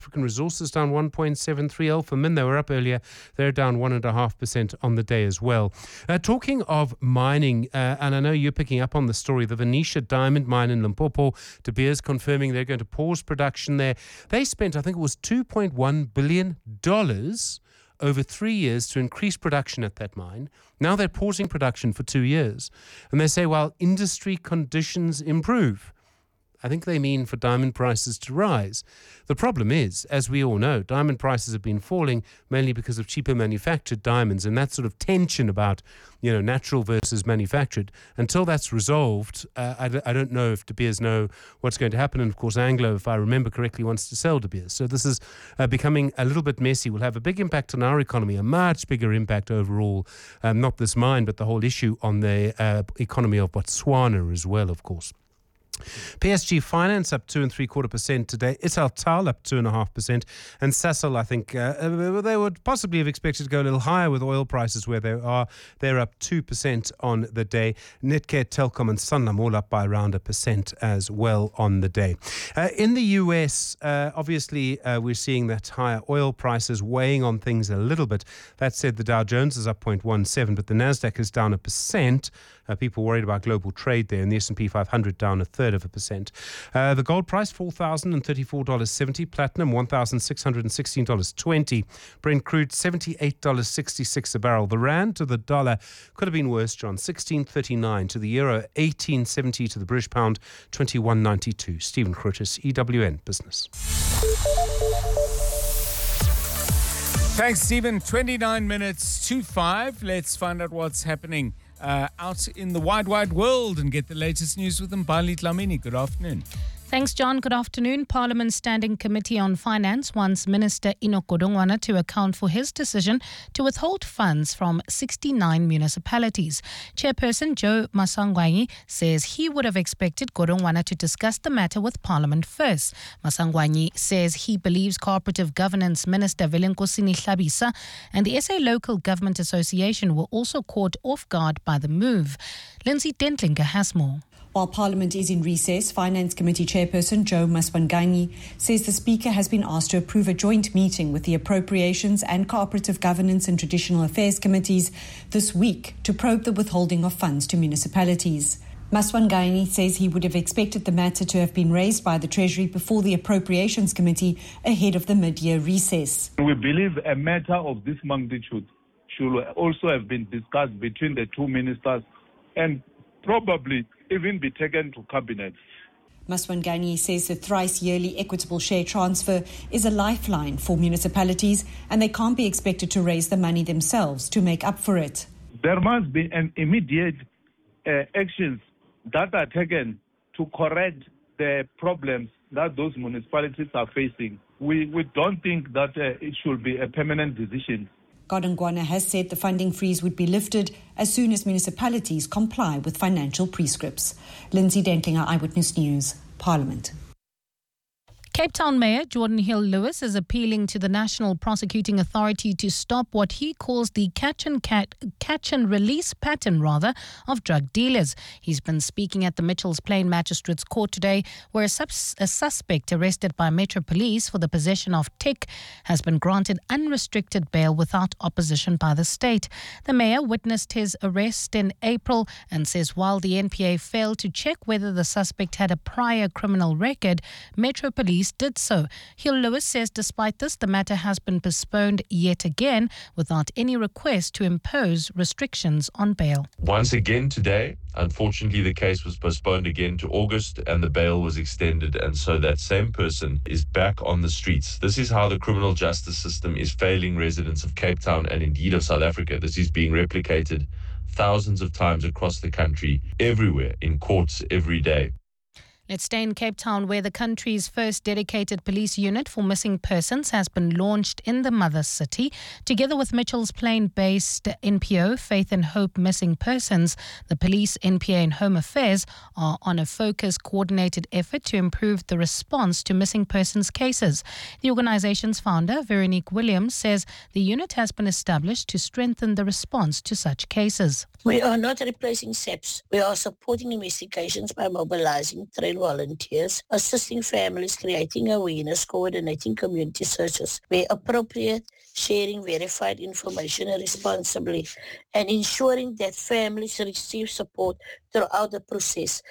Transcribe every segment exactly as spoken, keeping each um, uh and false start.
African Resources down one point seven three. Alpha Min, they were up earlier. They're down one point five percent on the day as well. Uh, talking of mining, uh, and I know you're picking up on the story, the Venetia Diamond Mine in Limpopo, De Beers confirming they're going to pause production there. They spent, I think it was two point one billion dollars over three years to increase production at that mine. Now they're pausing production for two years. And they say, well, industry conditions improve. I think they mean for diamond prices to rise. The problem is, as we all know, diamond prices have been falling mainly because of cheaper manufactured diamonds, and that sort of tension about, you know, natural versus manufactured. Until that's resolved, uh, I, d- I don't know if De Beers know what's going to happen. And of course, Anglo, if I remember correctly, wants to sell De Beers. So this is uh, becoming a little bit messy. Will have a big impact on our economy, a much bigger impact overall. Um, not this mine, but the whole issue on the uh, economy of Botswana as well, of course. P S G Finance up two and three quarter percent today. Italtal up two and a half percent, and Sasol, I think uh, they would possibly have expected to go a little higher with oil prices where they are. They're up two percent on the day. Netcare, Telkom, and Sanlam all up by around a percent as well on the day. Uh, in the U S, uh, obviously uh, we're seeing that higher oil prices weighing on things a little bit. That said, the Dow Jones is up zero point one seven, but the Nasdaq is down a percent. Uh, people worried about global trade there, and the S and P five hundred down a third of a percent. Uh, the gold price, four thousand thirty-four dollars and seventy cents. Platinum, one thousand six hundred sixteen dollars and twenty cents. Brent crude, seventy-eight dollars and sixty-six cents a barrel. The rand to the dollar could have been worse, John. sixteen thirty-nine to the euro, eighteen seventy to the British pound, twenty-one ninety-two. Stephen Curtis, E W N Business. Thanks, Stephen. twenty-nine minutes to five. Let's find out what's happening Uh, out in the wide, wide world and get the latest news with Mbali Dlamini. Good afternoon. Thanks, John. Good afternoon. Parliament's Standing Committee on Finance wants Minister Enoch Godongwana to account for his decision to withhold funds from sixty-nine municipalities. Chairperson Joe Masangwanyi says he would have expected Godongwana to discuss the matter with Parliament first. Masangwanyi says he believes Cooperative Governance Minister Velenkosini Hlabisa and the S A Local Government Association were also caught off guard by the move. Lindsay Dentlinger has more. While Parliament is in recess, Finance Committee Chairperson Joe Maswanganyi says the Speaker has been asked to approve a joint meeting with the Appropriations and Cooperative Governance and Traditional Affairs Committees this week to probe the withholding of funds to municipalities. Maswanganyi says he would have expected the matter to have been raised by the Treasury before the Appropriations Committee ahead of the mid-year recess. We believe a matter of this magnitude should also have been discussed between the two ministers and probably even be taken to cabinet. Maswanganyi says the thrice yearly equitable share transfer is a lifeline for municipalities and they can't be expected to raise the money themselves to make up for it. There must be an immediate uh, actions that are taken to correct the problems that those municipalities are facing. We, we don't think that uh, it should be a permanent decision. Godongwana has said the funding freeze would be lifted as soon as municipalities comply with financial prescripts. Lindsay Dentlinger, Eyewitness News, Parliament. Cape Town Mayor Jordan Hill-Lewis is appealing to the National Prosecuting Authority to stop what he calls the catch and cat, catch and release pattern, rather, of drug dealers. He's been speaking at the Mitchells Plain Magistrates Court today, where a, subs- a suspect arrested by Metro Police for the possession of tick has been granted unrestricted bail without opposition by the state. The mayor witnessed his arrest in April and says while the N P A failed to check whether the suspect had a prior criminal record, Metro Police did so. Hill-Lewis says despite this, the matter has been postponed yet again without any request to impose restrictions on bail. Once again today, unfortunately, the case was postponed again to August and the bail was extended, and so that same person is back on the streets. This is how the criminal justice system is failing residents of Cape Town and indeed of South Africa. This is being replicated thousands of times across the country, everywhere, in courts every day. Let's stay in Cape Town, where the country's first dedicated police unit for missing persons has been launched in the mother city. Together with Mitchells Plain-based N P O, Faith and Hope Missing Persons, the Police, N P A and Home Affairs are on a focused, coordinated effort to improve the response to missing persons cases. The organization's founder, Veronique Williams, says the unit has been established to strengthen the response to such cases. We are not replacing S A Ps. We are supporting investigations by mobilizing trained volunteers, assisting families, creating awareness, coordinating community searches where appropriate, sharing verified information responsibly, and ensuring that families receive support throughout the process.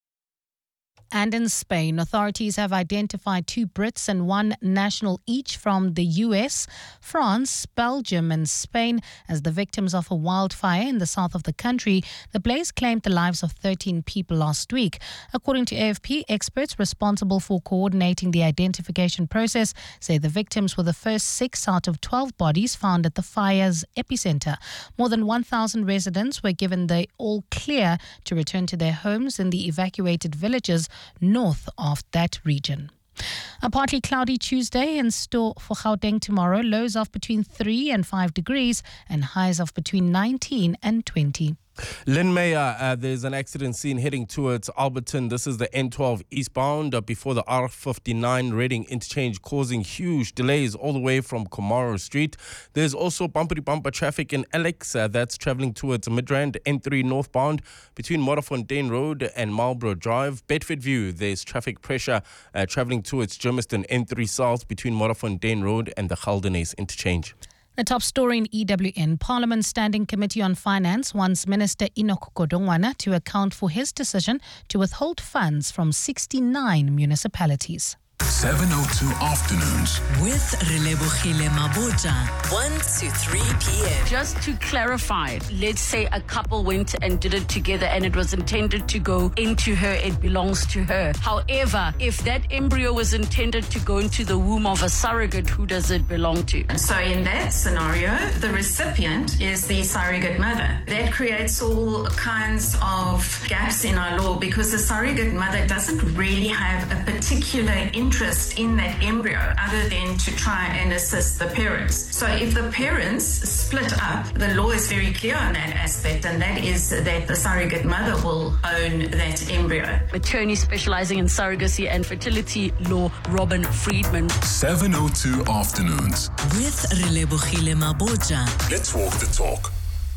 And in Spain, authorities have identified two Brits and one national each from the U S, France, Belgium and Spain as the victims of a wildfire in the south of the country. The blaze claimed the lives of thirteen people last week. According to A F P, experts responsible for coordinating the identification process say the victims were the first six out of twelve bodies found at the fire's epicenter. More than one thousand residents were given the all clear to return to their homes in the evacuated villages north of that region. A partly cloudy Tuesday in store for Gauteng tomorrow. Lows of between three and five degrees and highs of between nineteen and twenty. Lynn Meyer, uh, there's an accident scene heading towards Alberton. This is the N twelve eastbound uh, before the R fifty-nine Reading interchange, causing huge delays all the way from Komaro Street. There's also bumper-to-bumper traffic in Alex uh, that's travelling towards Midrand, N three northbound between Modderfontein Road and Marlborough Drive. Bedford View, there's traffic pressure uh, travelling towards Germiston, N three south between Modderfontein Road and the Geldenhuys interchange. The top story in E W N. Parliament's Standing Committee on Finance wants Minister Enoch Godongwana to account for his decision to withhold funds from sixty-nine municipalities. seven oh two Afternoons with Relebohile Maboja, one to three p.m. Just to clarify, let's say a couple went and did it together and it was intended to go into her, it belongs to her. However, if that embryo was intended to go into the womb of a surrogate, who does it belong to? So in that scenario, the recipient is the surrogate mother. That creates all kinds of gaps in our law because the surrogate mother doesn't really have a particular interest interest in that embryo other than to try and assist the parents. So if the parents split up, the law is very clear on that aspect, and that is that the surrogate mother will own that embryo. Attorney specializing in surrogacy and fertility law, Robin Friedman. seven oh two Afternoons with Relebohile Maboja. Let's walk the talk.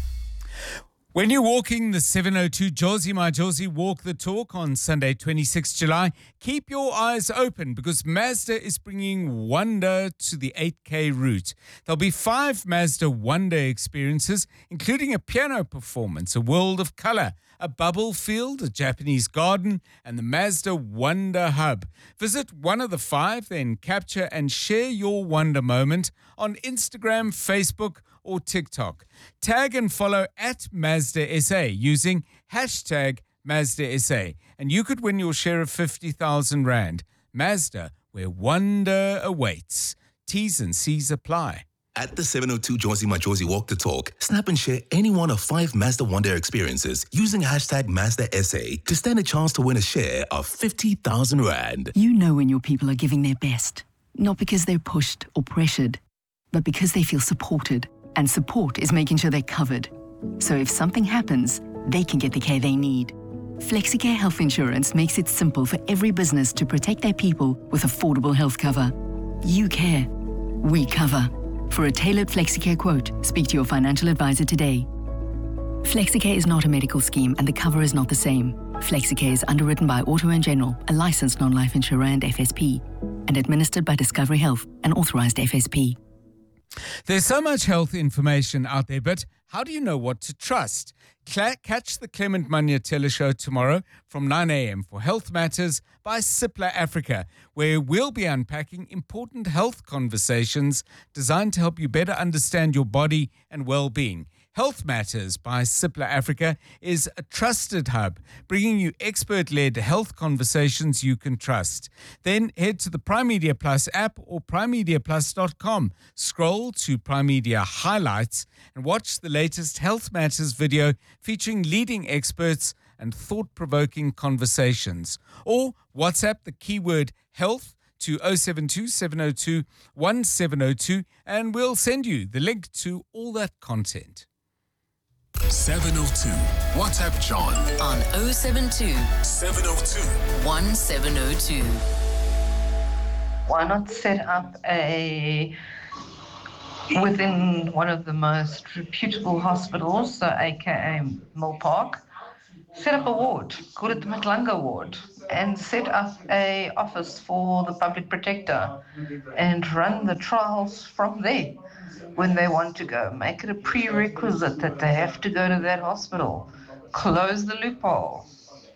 When you're walking the seven oh two Josie My Josie Walk the Talk on Sunday, twenty-sixth of July, keep your eyes open because Mazda is bringing wonder to the eight K route. There'll be five Mazda Wonder experiences, including a piano performance, a world of color, a bubble field, a Japanese garden, and the Mazda Wonder Hub. Visit one of the five, then capture and share your wonder moment on Instagram, Facebook, or TikTok. Tag and follow at Mazda S A using hashtag Mazda S A, and you could win your share of fifty thousand rand. Mazda, where wonder awaits. T's and C's apply. At the seven oh two Josie My Josie Walk the Talk, snap and share any one of five Mazda Wonder experiences using hashtag Mazda S A to stand a chance to win a share of fifty thousand rand. You know when your people are giving their best, not because they're pushed or pressured, but because they feel supported. And support is making sure they're covered. So if something happens, they can get the care they need. FlexiCare Health Insurance makes it simple for every business to protect their people with affordable health cover. You care. We cover. For a tailored FlexiCare quote, speak to your financial advisor today. FlexiCare is not a medical scheme and the cover is not the same. FlexiCare is underwritten by Auto and General, a licensed non-life insurer and F S P, and administered by Discovery Health, an authorized F S P. There's so much health information out there, but how do you know what to trust? Cla- catch the Clement Manyatela Show tomorrow from nine a.m. for Health Matters by Cipla Africa, where we'll be unpacking important health conversations designed to help you better understand your body and well-being. Health Matters by Cipla Africa is a trusted hub, bringing you expert-led health conversations you can trust. Then head to the Prime Media Plus app or prime media plus dot com. Scroll to Prime Media Highlights and watch the latest Health Matters video featuring leading experts and thought-provoking conversations. Or WhatsApp the keyword health to oh seven two, seven oh two, one seven oh two and we'll send you the link to all that content. seven oh two. WhatsApp John on oh seven two, seven oh two, one seven oh two. Why not set up a within one of the most reputable hospitals, so aka Mill Park, set up a ward, call it the Matlanga ward, and set up a office for the public protector and run the trials from there when they want to go. Make it a prerequisite that they have to go to that hospital. Close the loophole.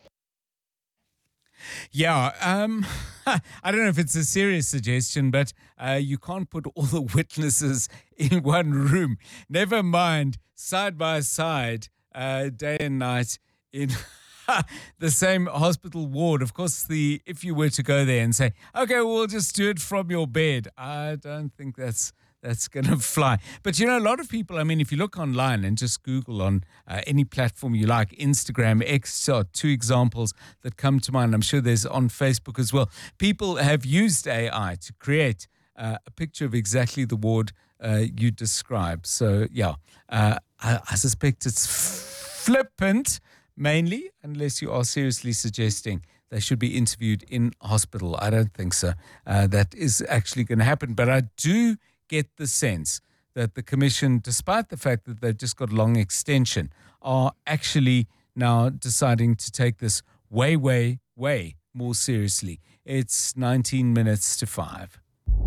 Yeah, um, I don't know if it's a serious suggestion, but uh, you can't put all the witnesses in one room. Never mind side by side, uh, day and night in the same hospital ward. Of course, the if you were to go there and say, okay, we'll just do it from your bed, I don't think that's that's going to fly. But, you know, a lot of people, I mean, if you look online and just Google on uh, any platform you like, Instagram, X, are two examples that come to mind. I'm sure there's on Facebook as well. People have used A I to create uh, a picture of exactly the ward uh, you described. So, yeah, uh, I, I suspect it's flippant, mainly, unless you are seriously suggesting they should be interviewed in hospital. I don't think so. Uh, that is actually going to happen. But I do get the sense that the Commission, despite the fact that they've just got long extension, are actually now deciding to take this way, way, way more seriously. It's nineteen minutes to five.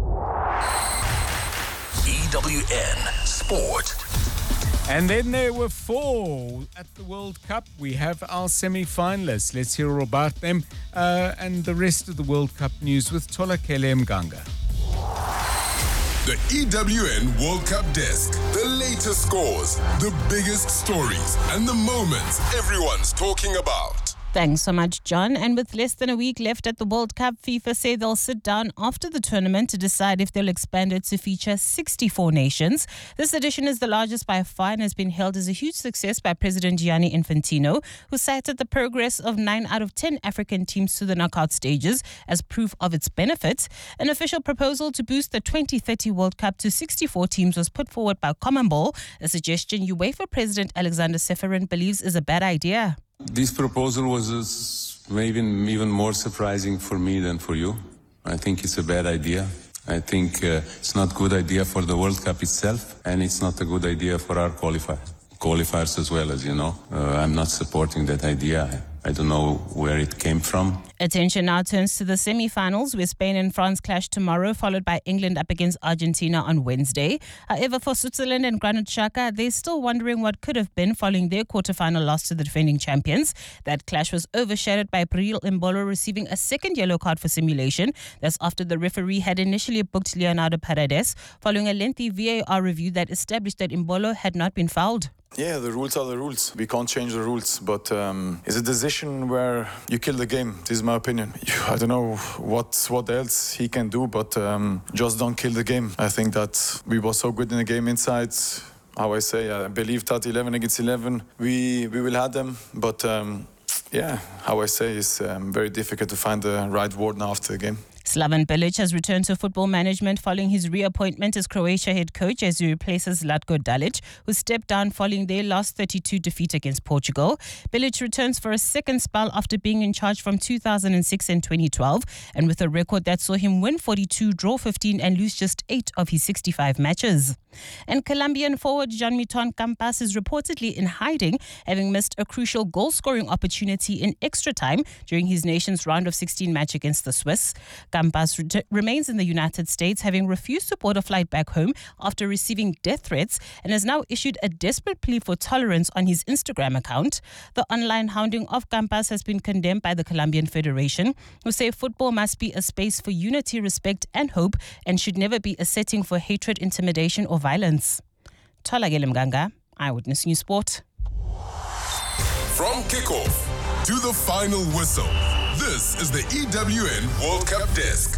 E W N Sport. And then there were four at the World Cup. We have our semi-finalists. Let's hear all about them uh, and the rest of the World Cup news with Tolakele Mganga. The E W N World Cup Desk. The latest scores, the biggest stories, and the moments everyone's talking about. Thanks so much, John. And with less than a week left at the World Cup, FIFA say they'll sit down after the tournament to decide if they'll expand it to feature sixty-four nations. This edition is the largest by far and has been hailed as a huge success by President Gianni Infantino, who cited the progress of nine out of ten African teams to the knockout stages as proof of its benefits. An official proposal to boost the twenty thirty World Cup to sixty-four teams was put forward by CONMEBOL, a suggestion UEFA President Alexander Ceferin believes is a bad idea. This proposal was maybe even more surprising for me than for you. I think it's a bad idea. I think uh, it's not a good idea for the World Cup itself, and it's not a good idea for our qualifiers, qualifiers as well, as you know. Uh, I'm not supporting that idea. I don't know where it came from. Attention now turns to the semi-finals, where Spain and France clash tomorrow, followed by England up against Argentina on Wednesday. However, for Switzerland and Granit Xhaka, they're still wondering what could have been following their quarter-final loss to the defending champions. That clash was overshadowed by Breel Embolo receiving a second yellow card for simulation. That's after the referee had initially booked Leonardo Paredes, following a lengthy V A R review that established that Embolo had not been fouled. Yeah, the rules are the rules. We can't change the rules, but um, it's a decision where you kill the game. This is my opinion. I don't know what what else he can do, but um, just don't kill the game. I think that we were so good in the game inside. How I say, I believe that eleven against eleven, we we will have them, but um, yeah, how I say, it's um, very difficult to find the right word now after the game. Slaven Bilic has returned to football management following his reappointment as Croatia head coach as he replaces Zlatko Dalic, who stepped down following their last thirty-two defeat against Portugal. Bilic returns for a second spell after being in charge from two thousand six and twenty twelve, and with a record that saw him win forty-two, draw fifteen and lose just eight of his sixty-five matches. And Colombian forward Jean-Miton Campas is reportedly in hiding, having missed a crucial goal-scoring opportunity in extra time during his nation's round of sixteen match against the Swiss. Campas re- remains in the United States, having refused to board a flight back home after receiving death threats, and has now issued a desperate plea for tolerance on his Instagram account. The online hounding of Campas has been condemned by the Colombian Federation, who say football must be a space for unity, respect and hope, and should never be a setting for hatred, intimidation or violence. Tolakele Mganga, Eyewitness News Sport. From kickoff to the final whistle, this is the E W N World Cup Desk.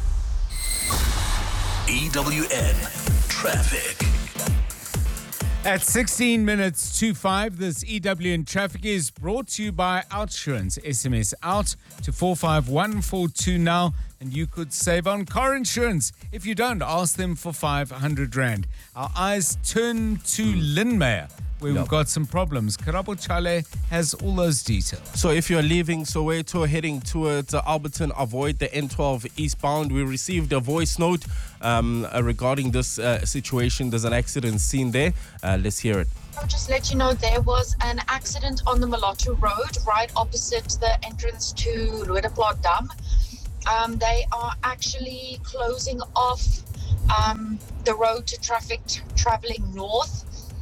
E W N Traffic. At sixteen minutes to five, this E W N Traffic is brought to you by Outsurance. S M S out to four five one four two now, and you could save on car insurance. If you don't, ask them for five hundred rand. Our eyes turn to Linmeyer, where Yep. we've got some problems. Karabo Chale has all those details. So if you're leaving Soweto heading towards uh, Alberton, avoid the N twelve eastbound. We received a voice note um, uh, regarding this uh, situation. There's an accident scene there. Uh, let's hear it. I'll just let you know there was an accident on the Moloto Road, right opposite the entrance to Loedeplaat Dam. Um, they are actually closing off um, the road to traffic t- traveling north.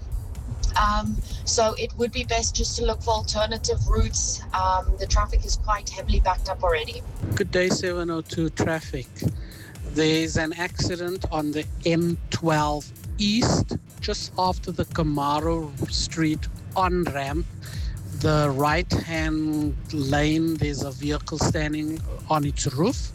Um, so it would be best just to look for alternative routes. Um, the traffic is quite heavily backed up already. Good day, seven oh two traffic. There's an accident on the M twelve East, just after the Camaro Street on-ramp. The right-hand lane, there's a vehicle standing on its roof,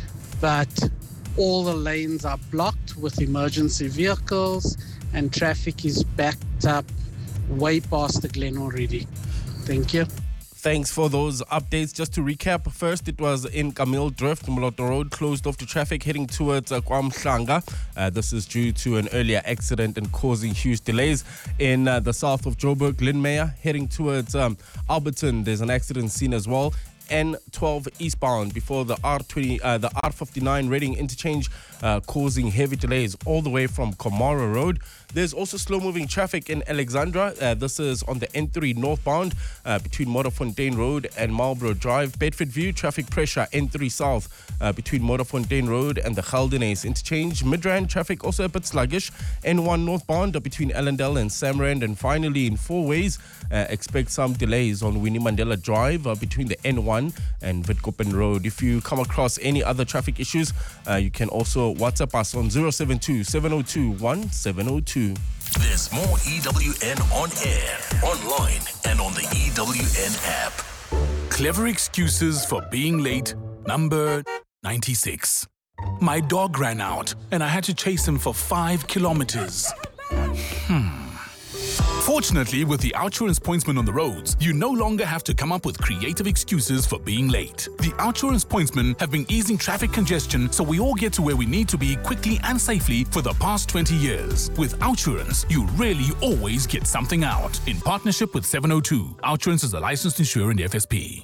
but all the lanes are blocked with emergency vehicles and traffic is backed up way past the Glen already. Thank you. Thanks for those updates. Just to recap, first it was in Camille Drift, Moloto Road, closed off to traffic heading towards uh, KwaMhlanga. Uh, this is due to an earlier accident and causing huge delays. In uh, the south of Joburg, Lynmeyer, heading towards um, Alberton, there's an accident scene as well. N twelve eastbound before the R twenty, uh, the R fifty-nine Reading interchange, uh, causing heavy delays all the way from Komaro Road. There's also slow-moving traffic in Alexandra. Uh, this is on the N three northbound uh, between Modderfontein Road and Marlborough Drive. Bedford View, traffic pressure N three south uh, between Modderfontein Road and the Geldenhuys interchange. Midrand traffic also a bit sluggish. N one northbound uh, between Ellendale and Samrand. And finally, in four ways, uh, expect some delays on Winnie Mandela Drive uh, between the N one and Witkoppen Road. If you come across any other traffic issues, uh, you can also WhatsApp us on zero seven two, seven oh two, one seven oh two. There's more E W N on air, online, and on the E W N app. Clever excuses for being late, number ninety-six. My dog ran out, and I had to chase him for five kilometers. Hmm. Fortunately, with the Outsurance Pointsman on the roads, you no longer have to come up with creative excuses for being late. The Outsurance Pointsmen have been easing traffic congestion so we all get to where we need to be quickly and safely for the past twenty years. With Outsurance, you really always get something out. In partnership with seven oh two, Outsurance is a licensed insurer in the F S P.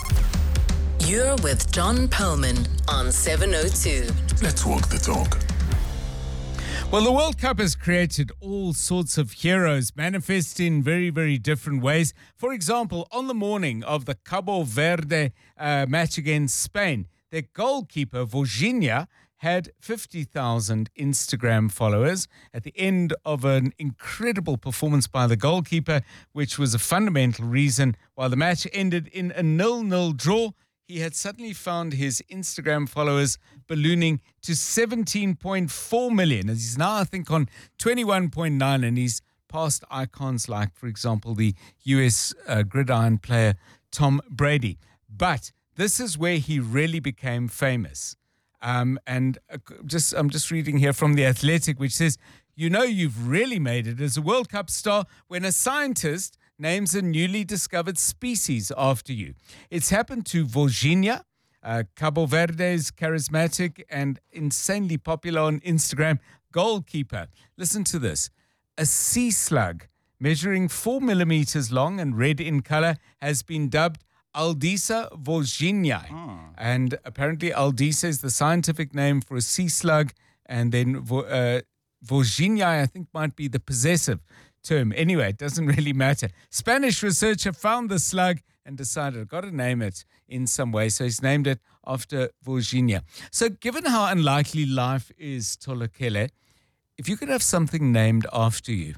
You're with John Perlman on seven oh two. Let's walk the talk. Well, the World Cup has created all sorts of heroes, manifest in very, very different ways. For example, on the morning of the Cabo Verde uh, match against Spain, their goalkeeper, Virginia, had fifty thousand Instagram followers at the end of an incredible performance by the goalkeeper, which was a fundamental reason why the match ended in a nil-nil draw. He had suddenly found his Instagram followers ballooning to seventeen point four million. As he's now, I think, on twenty-one point nine, and he's passed icons like, for example, the U S uh, gridiron player Tom Brady. But this is where he really became famous. Um, and uh, just I'm just reading here from The Athletic, which says, you know you've really made it as a World Cup star when a scientist names a newly discovered species after you. It's happened to Virginia, uh, Cabo Verde's charismatic and insanely popular on Instagram goalkeeper. Listen to this. A sea slug measuring four millimeters long and red in color has been dubbed Aldisa virginiae. Oh. And apparently Aldisa is the scientific name for a sea slug, and then uh, virginiae, I think, might be the possessive term. Anyway, it doesn't really matter. Spanish researcher found the slug and decided, I've got to name it in some way. So he's named it after Virginia. So given how unlikely life is, Tolokele, if you could have something named after you,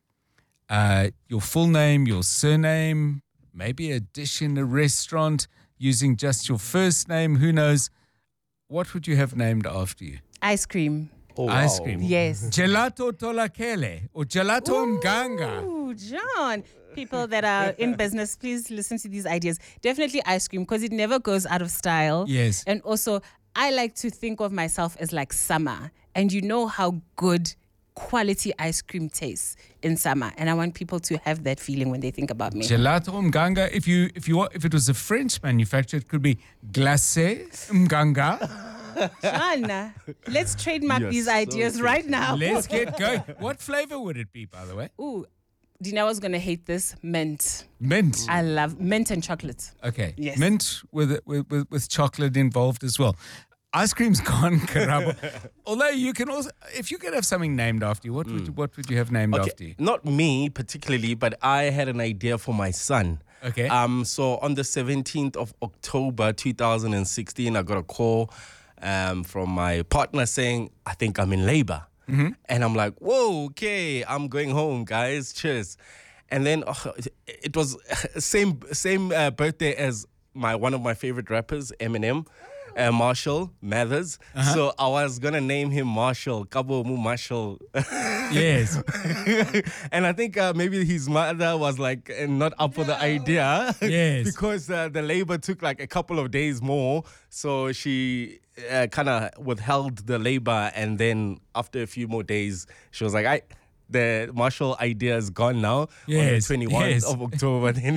uh, your full name, your surname, maybe a dish in a restaurant using just your first name, who knows, what would you have named after you? Ice cream. Oh, Ice wow. cream. Yes. Gelato Tolakele or Gelato Mganga. Ooh, John. People that are in business, please listen to these ideas. Definitely ice cream, because it never goes out of style. Yes. And also, I like to think of myself as like summer. And you know how good quality ice cream tastes in summer. And I want people to have that feeling when they think about me. Gelato Mganga. If you if you if it was a French manufacturer, it could be Glacé Mganga. John, let's trademark You're these so ideas good. right now. Let's get going. What flavor would it be, by the way? Ooh, Dinawa's going to hate this. Mint. Mint. I love mint and chocolate. Okay. Yes. Mint with, with, with, with chocolate involved as well. Ice cream's gone, Karabo. Although you can also, if you could have something named after you, what would you, what would you have named Okay, after you? not me particularly, but I had an idea for my son. Okay. Um. So on the seventeenth of October, two thousand sixteen, I got a call um, from my partner saying, I think I'm in labor. Mm-hmm. And I'm like, whoa, okay, I'm going home, guys. Cheers. And then oh, it was same same uh, birthday as my one of my favorite rappers, Eminem. Uh, Marshall Mathers. Uh-huh. So I was going to name him Marshall, Kabo Mu Marshall. Yes. And I think uh, maybe his mother was like uh, not up for the idea. Yes. Because uh, the labor took like a couple of days more. So she uh, kind of withheld the labor. And then after a few more days, she was like, I... The Marshall idea is gone now. Yes, On the twenty-first yes. of October. Then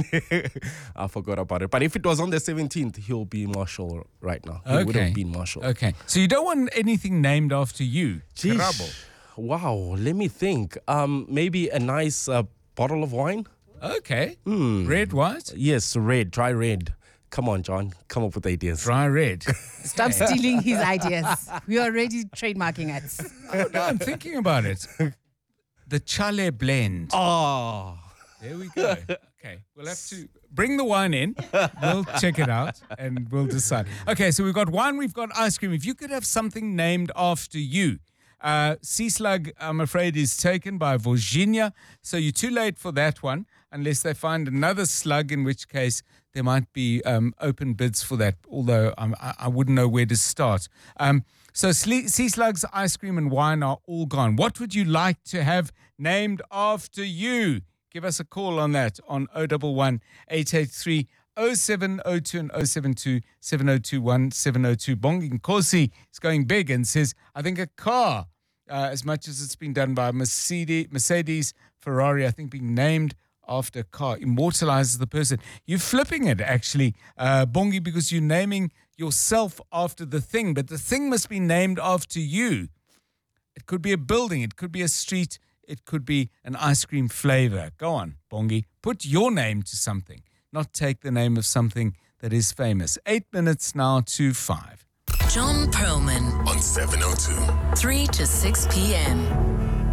I forgot about it. But if it was on the seventeenth, he'll be Marshall right now. He would Okay. have been Marshall. Okay. So you don't want anything named after you? Jeez. Karabo. Wow. Let me think. Um, maybe a nice uh, bottle of wine. Okay. Hmm. Red, white? Yes, red. Dry red. Come on, John. Come up with ideas. Dry red. Stop stealing his ideas. We're already trademarking it. Oh, no, I'm thinking about it. The Chale blend. Oh. There we go. Okay. We'll have to bring the wine in. We'll check it out and we'll decide. Okay, so we've got wine, we've got ice cream. If you could have something named after you. Uh, Sea Slug, I'm afraid, is taken by Virginia. So you're too late for that one, unless they find another slug, in which case there might be um, open bids for that, although um, I, I wouldn't know where to start. Um, so Sea Slugs, ice cream and wine are all gone. What would you like to have named after you? Give us a call on that on oh one one, eight eight three, oh seven oh two and oh seven two, seven oh two one, seven oh two. Bongi Nkosi is going big and says, I think a car, uh, as much as it's been done by Mercedes, Mercedes, Ferrari, I think being named after a car immortalizes the person. You're flipping it, actually, uh, Bongi, because you're naming yourself after the thing, but the thing must be named after you. It could be a building, it could be a street, it could be an ice cream flavor. Go on, Bongi. Put your name to something, not take the name of something that is famous. Eight minutes now to five. John Perlman on seven oh two. three to six p.m.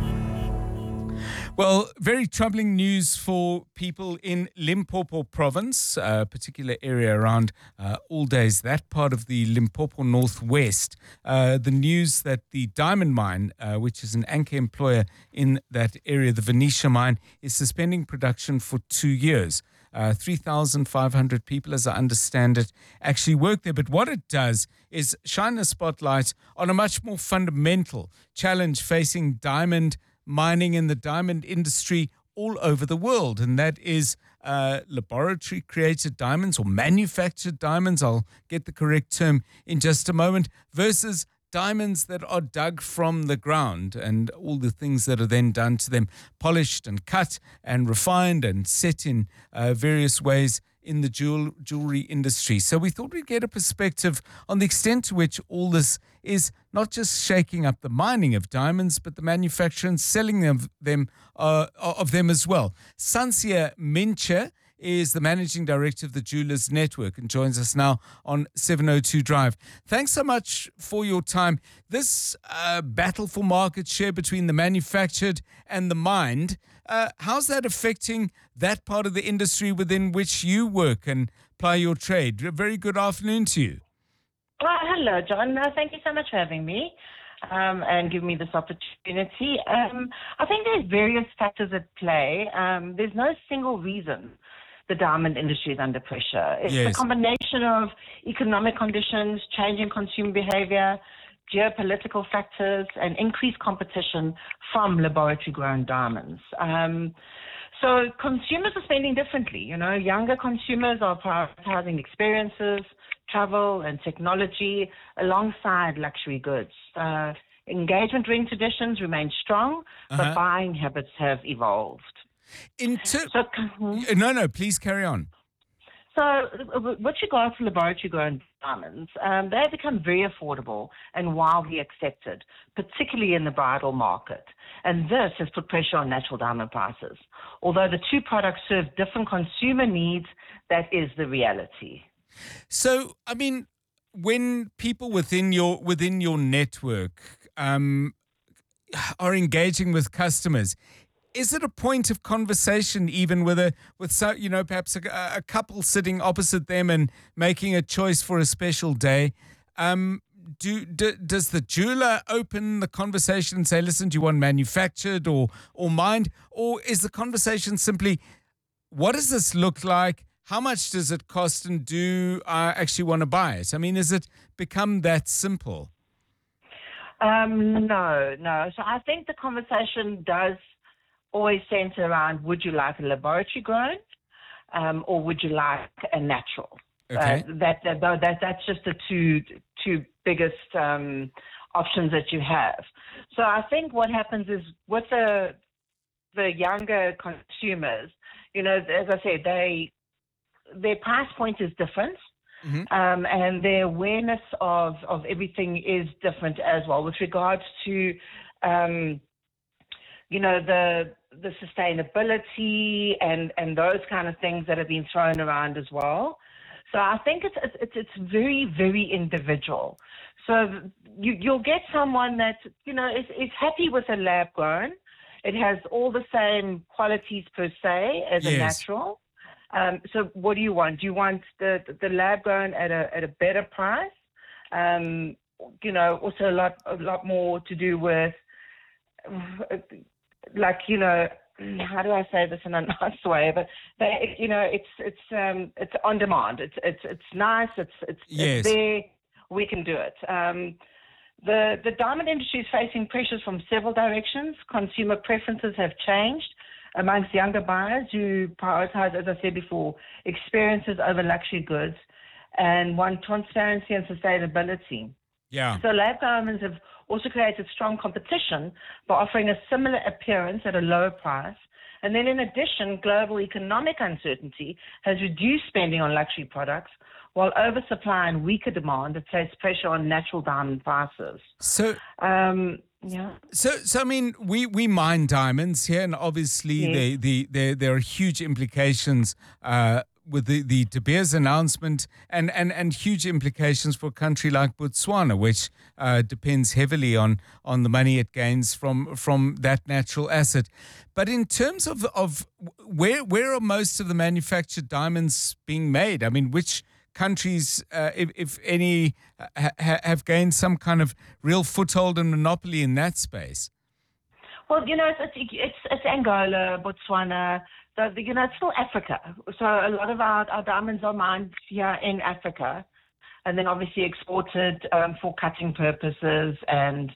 Well, very troubling news for people in Limpopo province, a particular area around uh, all days, that part of the Limpopo Northwest. Uh, the news that the diamond mine, uh, which is an anchor employer in that area, the Venetia mine, is suspending production for two years. Uh, three thousand five hundred people, as I understand it, actually work there. But what it does is shine a spotlight on a much more fundamental challenge facing diamond mining in the diamond industry all over the world, and that is uh, laboratory-created diamonds or manufactured diamonds, I'll get the correct term in just a moment, versus diamonds that are dug from the ground and all the things that are then done to them, polished and cut and refined and set in uh, various ways in the jewel, jewelry industry. So we thought we'd get a perspective on the extent to which all this is not just shaking up the mining of diamonds, but the manufacture and selling of them, uh, of them as well. Sansia Minche is the managing director of the Jewelers Network and joins us now on seven oh two Drive. Thanks so much for your time. This uh, battle for market share between the manufactured and the mined, uh, how's that affecting that part of the industry within which you work and ply your trade? A very good afternoon to you. Oh, hello, John. Uh, thank you so much for having me um, and giving me this opportunity. Um, I think there's various factors at play. Um, there's no single reason the diamond industry is under pressure. It's Yes. a combination of economic conditions, changing consumer behavior, geopolitical factors, and increased competition from laboratory-grown diamonds. Um, so consumers are spending differently. You know, younger consumers are prioritizing experiences, travel, and technology alongside luxury goods. Uh, engagement ring traditions remain strong, Uh-huh. but buying habits have evolved. In ter- So, no, no, please carry on. So with regards to laboratory-grown diamonds, um, they have become very affordable and widely accepted, particularly in the bridal market. And this has put pressure on natural diamond prices. Although the two products serve different consumer needs, that is the reality. So, I mean, when people within your within your network um, are engaging with customers, is it a point of conversation even with a with so, you know perhaps a, a couple sitting opposite them and making a choice for a special day? Um, do, do does the jeweler open the conversation and say, "Listen, do you want manufactured or or mined?" Or is the conversation simply, "What does this look like? How much does it cost, and do I actually want to buy it?" I mean, has it become that simple? Um, no, no. So I think the conversation does always center around, would you like a laboratory grown um, or would you like a natural? Okay. Uh, that, that, that, that's just the two, two biggest um, options that you have. So I think what happens is with the, the younger consumers, you know, as I said, they, their price point is different. Mm-hmm. Um, and their awareness of, of everything is different as well with regards to, um, you know, the the sustainability and, and those kind of things that have been thrown around as well. So I think it's it's it's very, very individual. So you, you'll get someone that, you know, is, is happy with a lab grown. It has all the same qualities per se as yes. a natural. Um, so what do you want? Do you want the the lab grown at a at a better price? Um, you know, also a lot a lot more to do with, like, you know, how do I say this in a nice way? But they, you know, it's it's um, it's on demand. It's it's it's nice. It's it's, yes. it's there. We can do it. Um, the the diamond industry is facing pressures from several directions. Consumer preferences have changed amongst younger buyers who prioritize, as I said before, experiences over luxury goods and want transparency and sustainability. Yeah. So lab diamonds have also created strong competition by offering a similar appearance at a lower price. And then in addition, global economic uncertainty has reduced spending on luxury products, while oversupply and weaker demand have placed pressure on natural diamond prices. So, um, yeah. So, so I mean, we, we mine diamonds here, and obviously Yes. they, the, there there are huge implications uh, with the, the De Beers announcement, and, and, and huge implications for a country like Botswana, which uh, depends heavily on on the money it gains from from that natural asset. But in terms of of where where are most of the manufactured diamonds being made? I mean, which countries, uh, if, if any, ha- have gained some kind of real foothold and monopoly in that space? Well, you know, it's it's, it's Angola, Botswana. The, the, you know, it's still Africa. So a lot of our, our diamonds are mined here in Africa, and then obviously exported um, for cutting purposes and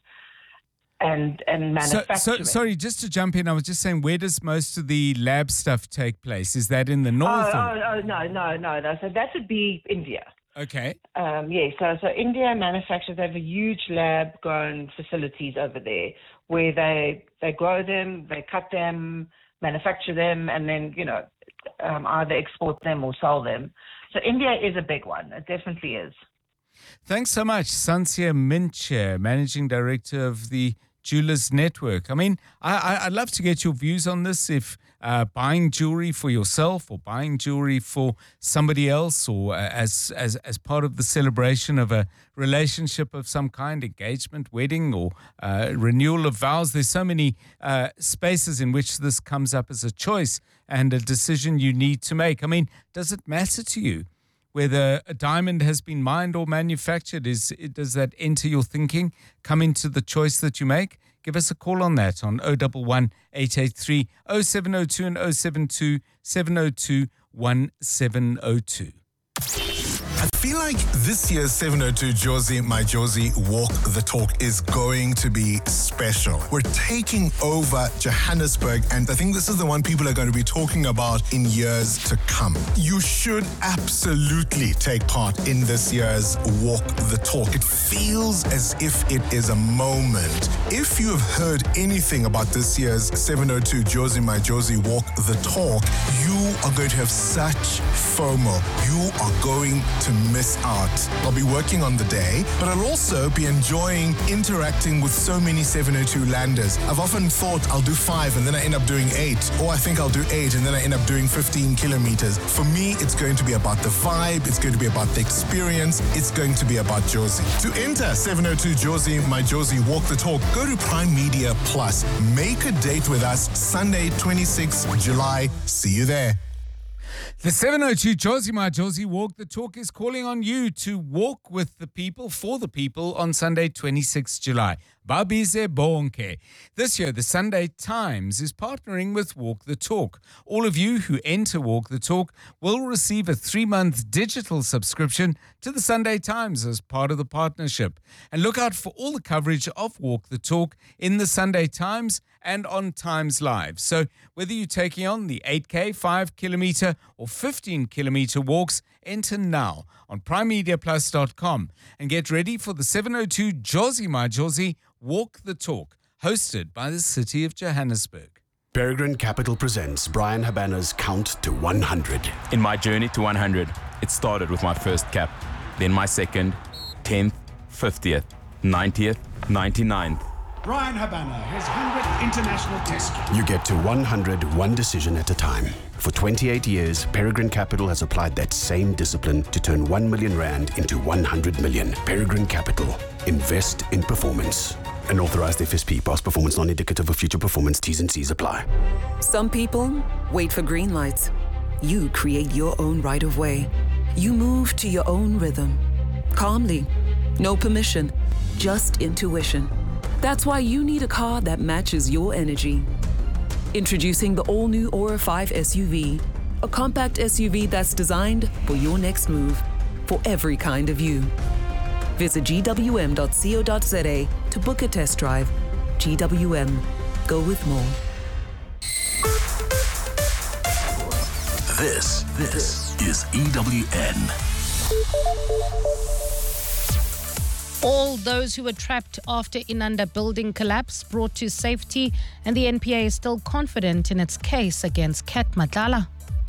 and and manufacturing. So, so, sorry, just to jump in, I was just saying, where does most of the lab stuff take place? Is that in the north? Oh, or? oh, oh no, no, no, no. So that would be India. Okay. Um, yeah, so, so India manufactures, they have a huge lab-grown facilities over there where they they grow them, they cut them, manufacture them, and then, you know, um, either export them or sell them. So India is a big one. It definitely is. Thanks so much, Sansia Mincher, Managing Director of the Jewelers Network. I mean, I, I'd love to get your views on this. If uh, buying jewelry for yourself or buying jewelry for somebody else, or uh, as as as part of the celebration of a relationship of some kind, engagement, wedding, or uh, renewal of vows. There's so many uh, spaces in which this comes up as a choice and a decision you need to make. I mean, does it matter to you whether a diamond has been mined or manufactured? Is does that enter your thinking, come into the choice that you make? Give us a call on that on oh one one, eight eight three, oh seven oh two and oh seven two, seven oh two, one seven oh two. I feel like this year's seven oh two Jozi My Jozi Walk the Talk is going to be special. We're taking over Johannesburg, and I think this is the one people are going to be talking about in years to come. You should absolutely take part in this year's Walk the Talk. It feels as if it is a moment. If you have heard anything about this year's seven oh two Jozi My Jozi Walk the Talk, you are going to have such FOMO. You are going to miss out. I'll be working on the day, but I'll also be enjoying interacting with so many seven oh two landers. I've often thought I'll do five and then I end up doing eight, or I think I'll do eight and then I end up doing fifteen kilometers. For me, it's going to be about the vibe, it's going to be about the experience, it's going to be about Jozi. To enter seven oh two Jozi, my Jozi Walk the Talk, go to Prime Media Plus. Make a date with us Sunday, twenty-sixth of July. See you there. The seven oh two Jozi My Jozi Walk the Talk is calling on you to walk with the people, for the people, on Sunday, twenty-sixth of July. Babize bonke. This year, the Sunday Times is partnering with Walk the Talk. All of you who enter Walk the Talk will receive a three-month digital subscription to the Sunday Times as part of the partnership. And look out for all the coverage of Walk the Talk in the Sunday Times and on Times Live. So whether you're taking on the eight K, five kilometer or fifteen kilometer walks, enter now on prime media plus dot com and get ready for the seven oh two Jozi My Jozi Walk the Talk, hosted by the City of Johannesburg. Peregrine Capital presents Brian Habana's Count to one hundred. In my journey to one hundred, it started with my first cap, then my second, tenth, fiftieth, ninetieth, ninety-ninth. Brian Habana, his one hundredth international test. You get to one hundred one decision at a time. For twenty-eight years, Peregrine Capital has applied that same discipline to turn one million rand into one hundred million. Peregrine Capital. Invest in performance. An authorized F S P. Past performance non-indicative of future performance. T's and C's apply. Some people wait for green lights. You create your own right of way. You move to your own rhythm. Calmly. No permission. Just intuition. That's why you need a car that matches your energy. Introducing the all-new Aura five S U V, a compact S U V that's designed for your next move, for every kind of you. Visit G W M dot co dot z a to book a test drive. G W M. Go with more. This, this is E W N. All those who were trapped after Inanda building collapse brought to safety, and the N P A is still confident in its case against Kat Madlala.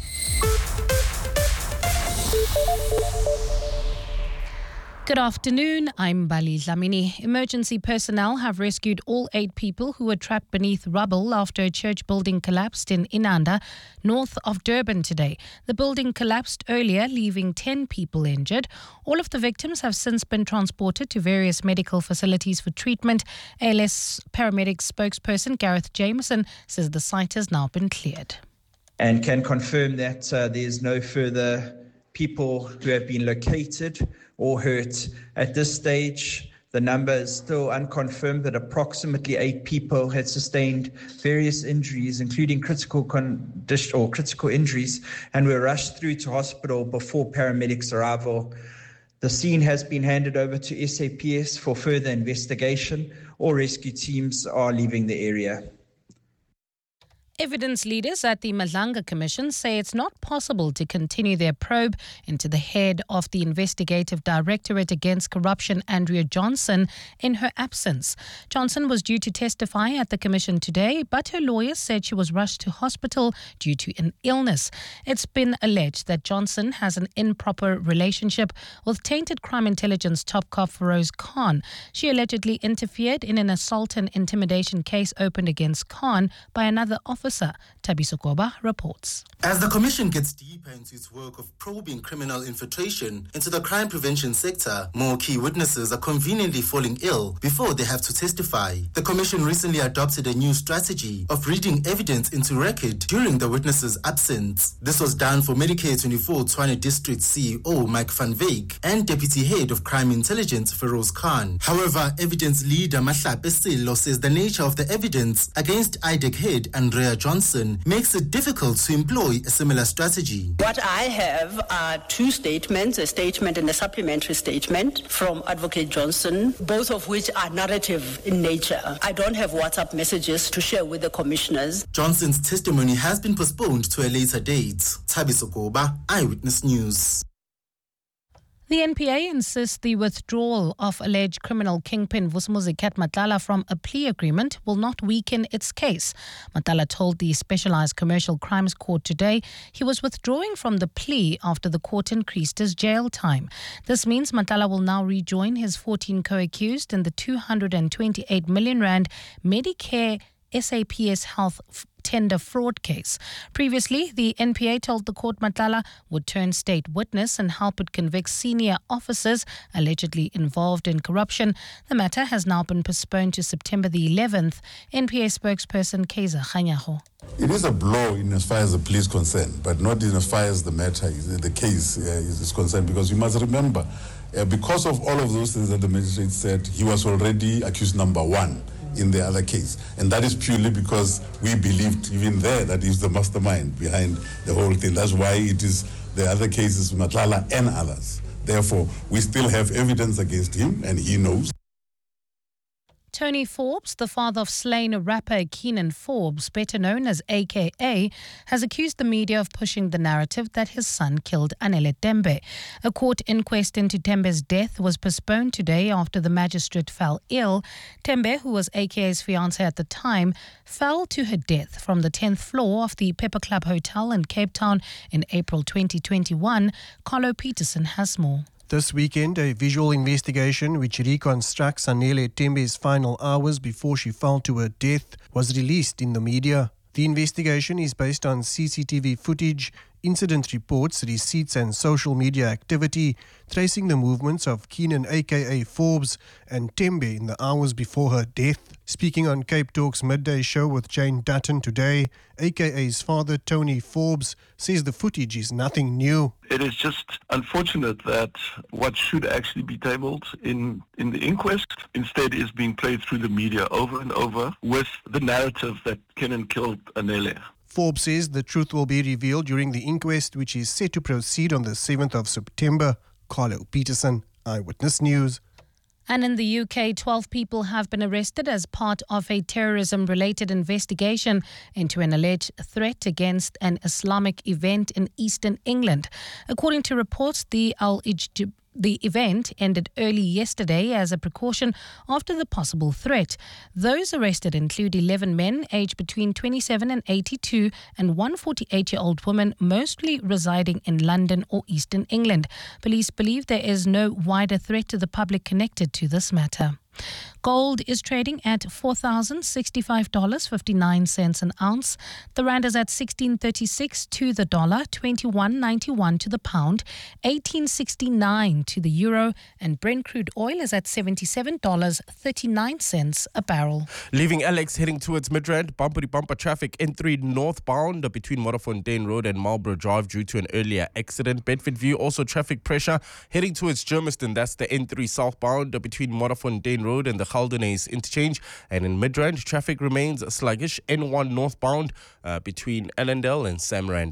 Good afternoon, I'm Bali Dlamini. Emergency personnel have rescued all eight people who were trapped beneath rubble after a church building collapsed in Inanda, north of Durban today. The building collapsed earlier, leaving ten people injured. All of the victims have since been transported to various medical facilities for treatment. A L S paramedic spokesperson Gareth Jameson says the site has now been cleared. And can confirm that uh, there's no further people who have been located or hurt. At this stage, the number is still unconfirmed, but approximately eight people had sustained various injuries, including critical condition or critical injuries, and were rushed through to hospital before paramedics' arrival. The scene has been handed over to S A P S for further investigation. All rescue teams are leaving the area. Evidence leaders at the Madlanga Commission say it's not possible to continue their probe into the head of the Investigative Directorate Against Corruption, Andrea Johnson, in her absence. Johnson was due to testify at the Commission today, but her lawyers said she was rushed to hospital due to an illness. It's been alleged that Johnson has an improper relationship with tainted crime intelligence top cop Feroz Khan. She allegedly interfered in an assault and intimidation case opened against Khan by another officer. Tabiso Koba reports. As the Commission gets deeper into its work of probing criminal infiltration into the crime prevention sector, more key witnesses are conveniently falling ill before they have to testify. The Commission recently adopted a new strategy of reading evidence into record during the witnesses' absence. This was done for Medicare twenty-four Tshwane District C E O Mike van Wyk and Deputy Head of Crime Intelligence Feroz Khan. However, evidence leader Mahlape Sello says the nature of the evidence against I D E C head Andrea Johnson makes it difficult to employ a similar strategy. What I have are two statements, a statement and a supplementary statement from Advocate Johnson, both of which are narrative in nature. I don't have WhatsApp messages to share with the commissioners. Johnson's testimony has been postponed to a later date. Tabiso Koba, Eyewitness News. The N P A insists the withdrawal of alleged criminal kingpin Vusumuzi Cat Matlala from a plea agreement will not weaken its case. Matlala told the Specialized Commercial Crimes Court today he was withdrawing from the plea after the court increased his jail time. This means Matlala will now rejoin his fourteen co-accused in the two hundred twenty-eight million rand Medicare S A P S Health tender fraud case. Previously, the N P A told the court Matlala would turn state witness and help it convict senior officers allegedly involved in corruption. The matter has now been postponed to September the eleventh. N P A spokesperson Kaiser Khanyaho. It is a blow in as far as the plea is concerned, but not in as far as the matter, is, the case uh, is concerned, because you must remember, uh, because of all of those things that the magistrate said, he was already accused number one in the other case. And that is purely because we believed even there that he's the mastermind behind the whole thing. That's why it is the other cases, Matlala and others. Therefore, we still have evidence against him, and he knows. Tony Forbes, the father of slain rapper Keenan Forbes, better known as A K A, has accused the media of pushing the narrative that his son killed Anele Tembe. A court inquest into Tembe's death was postponed today after the magistrate fell ill. Tembe, who was A K A's fiancée at the time, fell to her death from the tenth floor of the Pepper Club Hotel in Cape Town in April twenty twenty-one. Carlo Peterson has more. This weekend, a visual investigation which reconstructs Anele Tembe's final hours before she fell to her death was released in the media. The investigation is based on C C T V footage, incident reports, receipts and social media activity, tracing the movements of Keenan aka Forbes and Tembe in the hours before her death. Speaking on Cape Talk's midday show with Jane Dutton today, A K A's father Tony Forbes says the footage is nothing new. It is just unfortunate that what should actually be tabled in, in the inquest instead is being played through the media over and over with the narrative that Kenan killed Anele. Forbes says the truth will be revealed during the inquest, which is set to proceed on the seventh of September. Carlo Peterson, Eyewitness News. And in the U K, twelve people have been arrested as part of a terrorism-related investigation into an alleged threat against an Islamic event in eastern England. According to reports, the Al-Ijtib The event ended early yesterday as a precaution after the possible threat. Those arrested include eleven men aged between twenty-seven and eighty-two and one forty-eight-year-old woman, mostly residing in London or Eastern England. Police believe there is no wider threat to the public connected to this matter. Gold is trading at four thousand sixty-five dollars and fifty-nine cents an ounce. The rand is at sixteen thirty-six to the dollar, twenty-one ninety-one to the pound, eighteen sixty-nine to the euro, and Brent crude oil is at seventy-seven dollars and thirty-nine cents a barrel. Leaving Alex heading towards Midrand, bumper-to-bumper traffic N three northbound between Modderfontein Road and Marlborough Drive due to an earlier accident. Bedford View, also traffic pressure heading towards Germiston. That's the N three southbound between Modderfontein Road and the Galdenays interchange. And in Midrand, traffic remains sluggish. N one northbound uh, between Allendale and Samrand.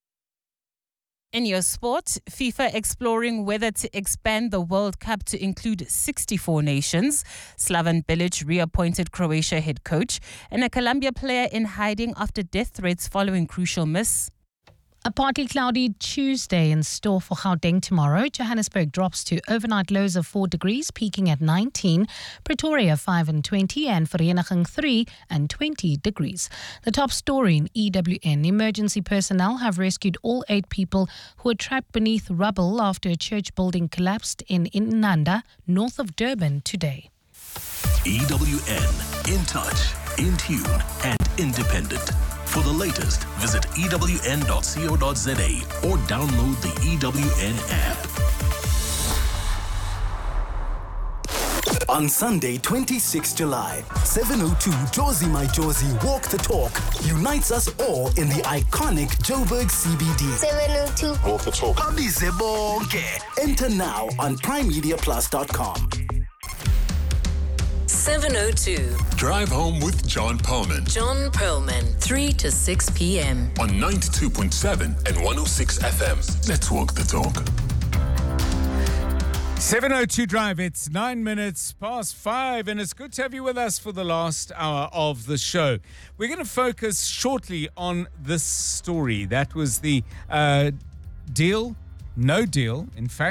In your sport, FIFA exploring whether to expand the World Cup to include sixty-four nations. Slaven Bilic reappointed Croatia head coach. And a Colombia player in hiding after death threats following crucial miss. A partly cloudy Tuesday in store for Gauteng tomorrow. Johannesburg drops to overnight lows of four degrees, peaking at nineteen. Pretoria five and twenty, and Vereeniging three and twenty degrees. The top story in E W N: emergency personnel have rescued all eight people who were trapped beneath rubble after a church building collapsed in Inanda, north of Durban today. E W N, in touch, in tune, and independent. For the latest, visit E W N dot co dot za or download the E W N app. On Sunday, twenty-sixth of July, seven oh two Jozi My Jozi Walk the Talk unites us all in the iconic Joburg C B D. seven oh two Walk the Talk. Abize bonke. Enter now on prime media plus dot com. seven oh two. Drive Home with John Perlman. John Perlman, three to six p.m. on ninety-two point seven and one oh six F M. Let's walk the talk. seven oh two Drive, it's nine minutes past five, and it's good to have you with us for the last hour of the show. We're going to focus shortly on this story. That was the uh, deal, no deal, in fact,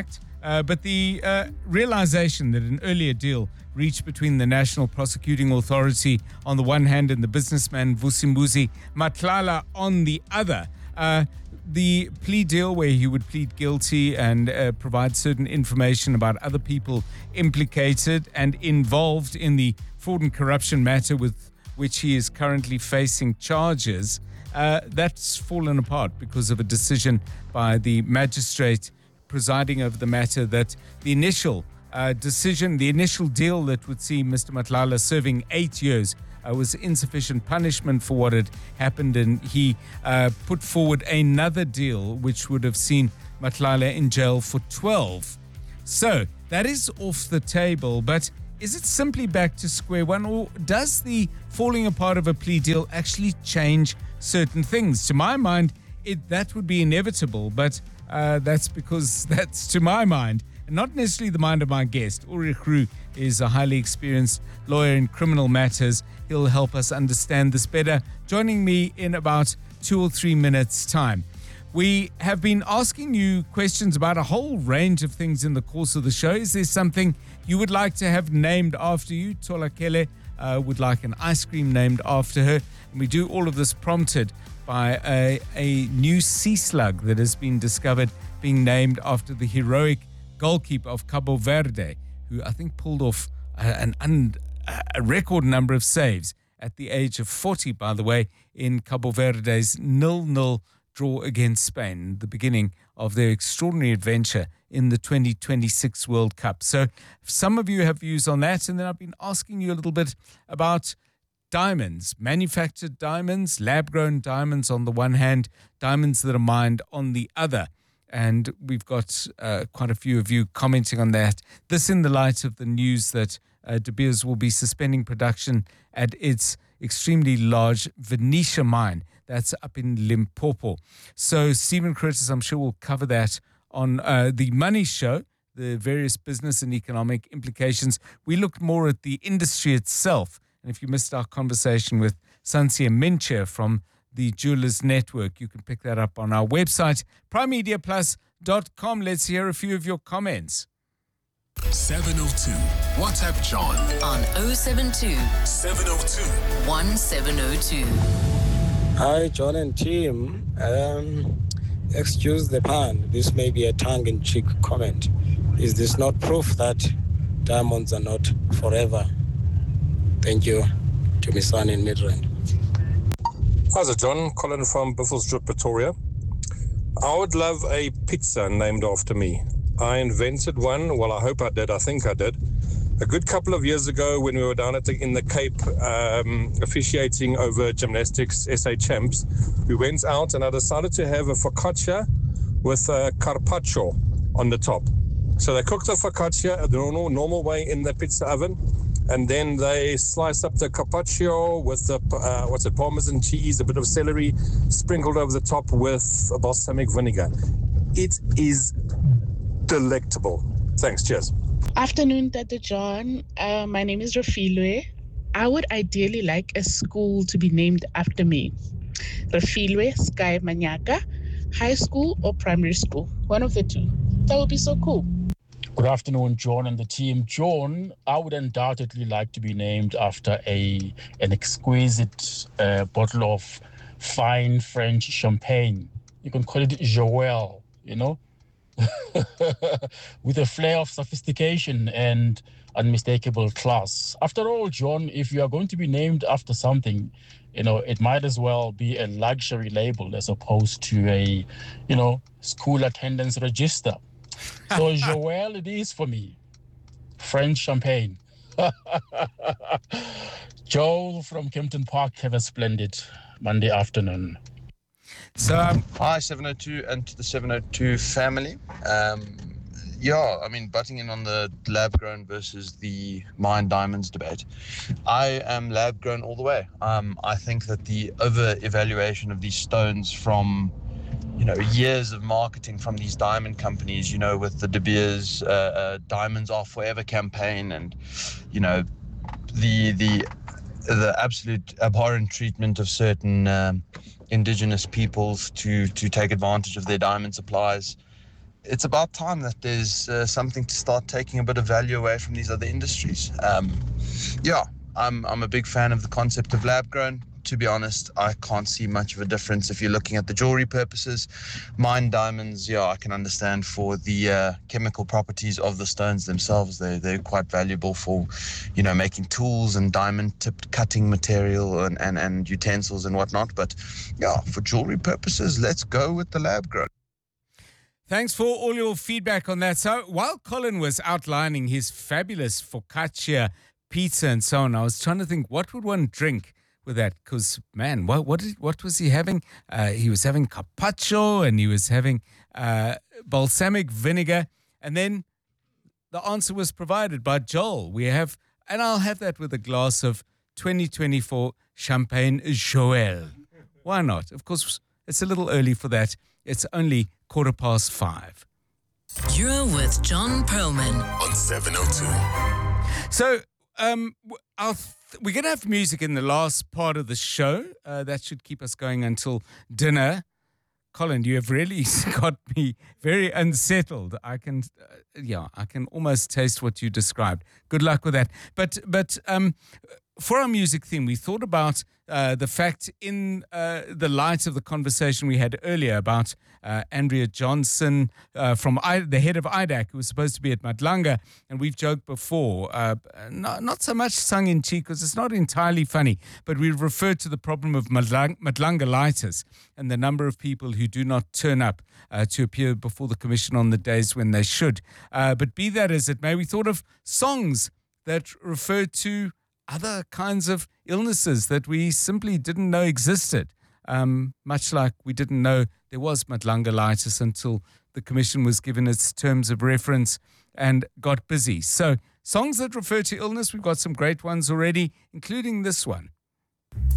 Uh, but the uh, realization that an earlier deal reached between the National Prosecuting Authority on the one hand and the businessman Vusimbuzi Matlala on the other, uh, the plea deal where he would plead guilty and uh, provide certain information about other people implicated and involved in the fraud and corruption matter with which he is currently facing charges, uh, that's fallen apart because of a decision by the magistrate presiding over the matter that the initial uh, decision, the initial deal that would see Mister Matlala serving eight years uh, was insufficient punishment for what had happened, and he uh, put forward another deal which would have seen Matlala in jail for twelve. So that is off the table, but is it simply back to square one, or does the falling apart of a plea deal actually change certain things? To my mind, it that would be inevitable, but Uh, that's because that's to my mind, and not necessarily the mind of my guest. Ulrich Roux is a highly experienced lawyer in criminal matters. He'll help us understand this better, joining me in about two or three minutes' time. We have been asking you questions about a whole range of things in the course of the show. Is there something you would like to have named after you? Tola Kele uh, would like an ice cream named after her. And we do all of this prompted by a, a new sea slug that has been discovered being named after the heroic goalkeeper of Cabo Verde, who I think pulled off a, an un, a record number of saves at the age of forty, by the way, in Cabo Verde's nil-nil draw against Spain, the beginning of their extraordinary adventure in the twenty twenty-six World Cup. So some of you have views on that, and then I've been asking you a little bit about diamonds, manufactured diamonds, lab-grown diamonds on the one hand, diamonds that are mined on the other. And we've got uh, quite a few of you commenting on that. This in the light of the news that uh, De Beers will be suspending production at its extremely large Venetia mine. That's up in Limpopo. So Stephen Curtis, I'm sure, will cover that on uh, the Money Show, the various business and economic implications. We looked more at the industry itself. And if you missed our conversation with Sansia Mincher from the Jewelers Network, you can pick that up on our website, prime media plus dot com. Let's hear a few of your comments. seven oh two. WhatsApp John on oh seven two, seven oh two, one seven oh two. Hi, John and team. Um, excuse the pun. This may be a tongue-in-cheek comment. Is this not proof that diamonds are not forever? Thank you to my son in Midrand. How's it, John? Colin from Buffelsdrift, Pretoria. I would love a pizza named after me. I invented one. Well, I hope I did. I think I did. A good couple of years ago when we were down at the, in the Cape um, officiating over gymnastics S A champs, we went out and I decided to have a focaccia with a carpaccio on the top. So they cooked the focaccia the normal, normal way in the pizza oven. And then they slice up the carpaccio with the, uh, what's it, Parmesan cheese, a bit of celery, sprinkled over the top with a balsamic vinegar. It is delectable. Thanks, cheers. Afternoon, Tata John. Uh, my name is Rafilwe. I would ideally like a school to be named after me. Rafilwe Sky Manyaka, high school or primary school. One of the two. That would be so cool. Good afternoon, John and the team. John, I would undoubtedly like to be named after a an exquisite uh, bottle of fine French champagne. You can call it Joël, you know, with a flair of sophistication and unmistakable class. After all, John, if you are going to be named after something, you know, it might as well be a luxury label as opposed to a, you know, school attendance register. So Joël it is for me. French champagne. Joel from Kempton Park, have a splendid Monday afternoon. So, um, Hi, seven oh two and to the seven oh two family. Um, yeah, I mean, butting in on the lab-grown versus the mined diamonds debate. I am lab-grown all the way. Um, I think that the over-evaluation of these stones from you know, years of marketing from these diamond companies, you know, with the De Beers uh, uh, Diamonds Are Forever campaign and, you know, the the the absolute abhorrent treatment of certain um, indigenous peoples to, to take advantage of their diamond supplies. it's about time that there's uh, something to start taking a bit of value away from these other industries. Um, yeah, I'm I'm a big fan of the concept of lab grown. To be honest, I can't see much of a difference if you're looking at the jewelry purposes. Mine diamonds, yeah, I can understand for the uh, chemical properties of the stones themselves. They they're quite valuable for, you know, making tools and diamond-tipped cutting material and, and, and utensils and whatnot. But yeah, for jewelry purposes, let's go with the lab grown. Thanks for all your feedback on that. So while Colin was outlining his fabulous focaccia pizza and so on, I was trying to think, what would one drink with that? Because, man, what what, did, what was he having? Uh, he was having carpaccio and he was having uh, balsamic vinegar. And then the answer was provided by Joel. We have, and I'll have that with a glass of twenty twenty-four Champagne Joel. Why not? Of course, it's a little early for that. It's only quarter past five. You're with John Perlman on seven oh two. So, um, our th- we're going to have music in the last part of the show. Uh, that should keep us going until dinner. Colin, you have really got me very unsettled. I can, uh, yeah, I can almost taste what you described. Good luck with that. But, but um, for our music theme, we thought about uh, the fact in uh, the light of the conversation we had earlier about uh, Andrea Johnson uh, from I- the head of I D A C, who was supposed to be at Madlanga. And we've joked before, uh, not, not so much sung in cheek because it's not entirely funny, but we've referred to the problem of Madlang- Madlanga-litis and the number of people who do not turn up uh, to appear before the commission on the days when they should. Uh, but be that as it may, we thought of songs that refer to other kinds of illnesses that we simply didn't know existed, um, much like we didn't know there was Madlanga-litis until the commission was given its terms of reference and got busy. So songs that refer to illness, we've got some great ones already, including this one.